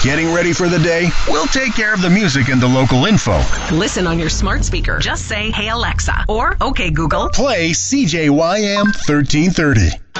Getting ready for the day? We'll take care of the music and the local info. Listen on your smart speaker. Just say, "Hey Alexa," or "Okay Google." Play CJYM 1330.